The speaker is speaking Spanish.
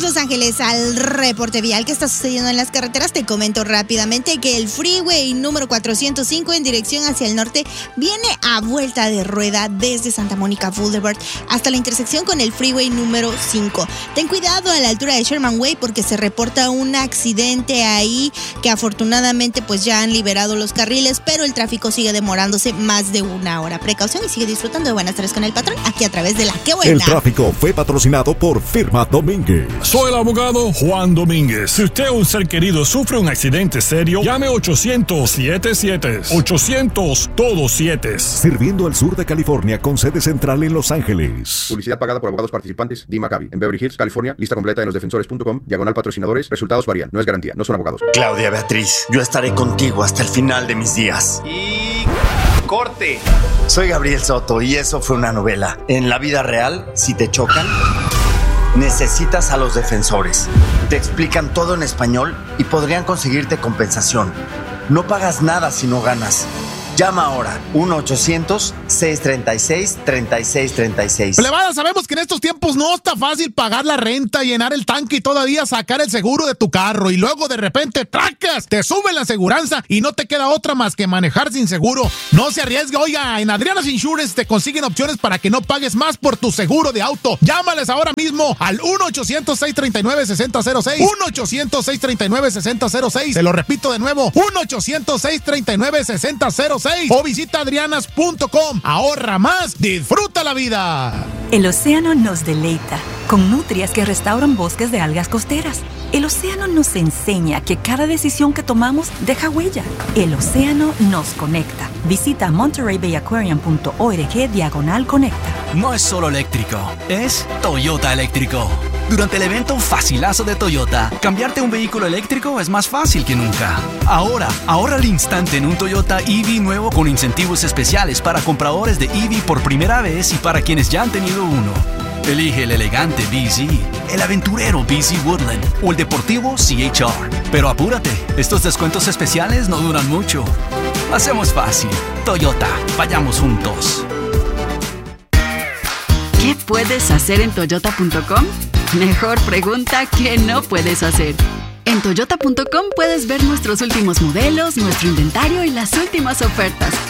Los Ángeles al reporte vial que está sucediendo en las carreteras. Te comento rápidamente que el freeway número 405 en dirección hacia el norte viene a vuelta de rueda desde Santa Mónica Boulevard hasta la intersección con el freeway número 5. Ten cuidado a la altura de Sherman Way porque se reporta un accidente ahí que afortunadamente pues ya han liberado los carriles, pero el tráfico sigue demorándose más de una hora. Precaución y sigue disfrutando de Buenas Tardes con el Patrón aquí a través de La Que Buena. El tráfico fue patrocinado por Firma Domínguez. Soy el abogado Juan Domínguez. Si usted o un ser querido sufre un accidente serio, llame 800-77. 800 todos 7. Sirviendo al sur de California con sede central en Los Ángeles. Publicidad pagada por abogados participantes. Dee Maccabi. En Beverly Hills, California. Lista completa en losdefensores.com. /patrocinadores. Resultados varían. No es garantía. No son abogados. Claudia Beatriz, yo estaré contigo hasta el final de mis días. Y... corte. Soy Gabriel Soto y eso fue una novela. En la vida real, si te chocan, necesitas a los defensores. Te explican todo en español y podrían conseguirte compensación. No pagas nada si no ganas. Llama ahora, 1-800-636-3636. Plebada, sabemos que en estos tiempos no está fácil pagar la renta, llenar el tanque y todavía sacar el seguro de tu carro. Y luego de repente, ¡tracas! Te sube la aseguranza y no te queda otra más que manejar sin seguro. No se arriesgue, oiga, en Adriana's Insurance te consiguen opciones para que no pagues más por tu seguro de auto. Llámales ahora mismo al 1-800-639-6006. 1-800-639-6006. Te lo repito de nuevo, 1-800-639-6006. O visita adrianas.com. Ahorra más, disfruta la vida. El océano nos deleita con nutrias que restauran bosques de algas costeras. El océano nos enseña que cada decisión que tomamos deja huella. El océano nos conecta. Visita montereybayaquarium.org/conecta. No es solo eléctrico, es Toyota eléctrico. Durante el evento Facilazo de Toyota, cambiarte a un vehículo eléctrico es más fácil que nunca. Ahora, ahorra al instante en un Toyota EV nuevo con incentivos especiales para compradores de EV por primera vez y para quienes ya han tenido uno. Elige el elegante BZ, el aventurero BZ Woodland o el deportivo CHR. Pero apúrate, estos descuentos especiales no duran mucho. Hacemos fácil. Toyota, vayamos juntos. ¿Qué puedes hacer en Toyota.com? Mejor pregunta ¿qué no puedes hacer? En Toyota.com puedes ver nuestros últimos modelos, nuestro inventario y las últimas ofertas.